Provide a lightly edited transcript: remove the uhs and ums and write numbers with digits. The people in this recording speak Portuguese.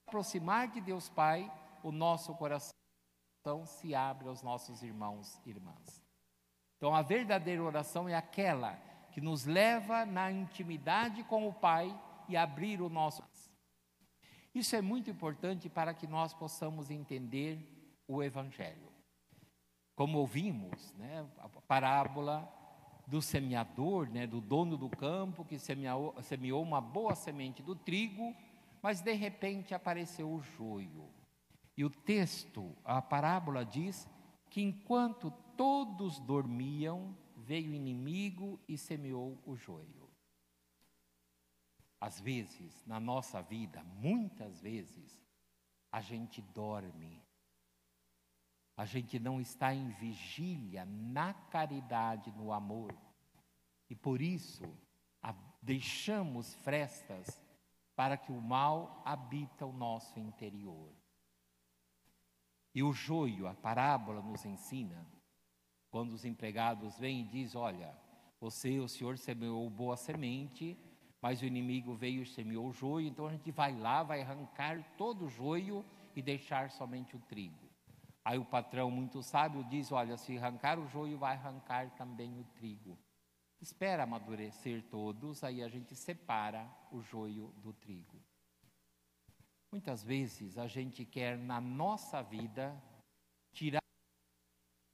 aproximar de Deus Pai, o nosso coração se abre aos nossos irmãos e irmãs. Então, a verdadeira oração é aquela que nos leva na intimidade com o Pai e abrir o nosso coração. Isso é muito importante para que nós possamos entender o Evangelho. Como ouvimos, né, a parábola do semeador, né, do dono do campo que semeou uma boa semente do trigo, mas de repente apareceu o joio. E o texto, a parábola diz que enquanto todos dormiam, veio o inimigo e semeou o joio. Às vezes, na nossa vida, muitas vezes, a gente dorme. A gente não está em vigília, na caridade, no amor. E por isso, deixamos frestas para que o mal habita o nosso interior. E o joio, a parábola nos ensina, quando os empregados vêm e dizem, olha, o senhor semeou boa semente, mas o inimigo veio e semeou o joio, então a gente vai lá, vai arrancar todo o joio e deixar somente o trigo. Aí o patrão muito sábio diz, olha, se arrancar o joio, vai arrancar também o trigo. Espera amadurecer todos, aí a gente separa o joio do trigo. Muitas vezes a gente quer na nossa vida tirar